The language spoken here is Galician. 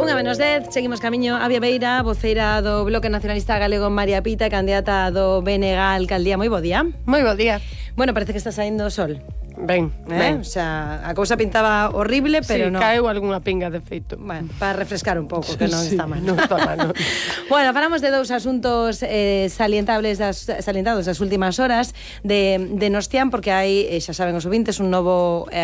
-10, seguimos camiño a Viabeira, voceira do Bloque Nacionalista Galego María Pita, candidata do BNG a alcaldía. Moi bo día. Moi bo día. Bueno, parece que está saindo o sol. Ben, ben. O sea, a cousa pintaba horrible, pero sí, non. caeu algunha pinga de feito. Bueno, para refrescar un pouco, que non está mal. Non está mal, non. Bueno, falamos de dous asuntos salientados das últimas horas de Nostián, porque hai, xa saben os ouvintes, un novo